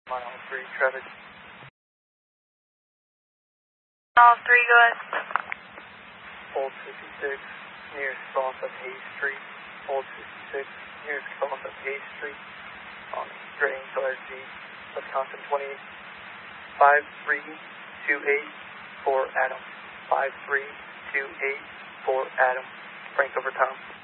Mile 3, Travis. Mile 3, go ahead. Old 56, near south of Hayes Street. Old 56, near south of Hayes Street. On Gray LRG, Wisconsin 53284 Adam. 53284 Adam. Frank over Tom.